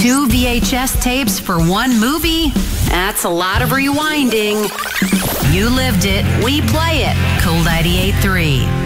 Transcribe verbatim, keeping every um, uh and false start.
Two V H S tapes for one movie? That's a lot of rewinding. You lived it. We play it. Cool ninety-eight point three.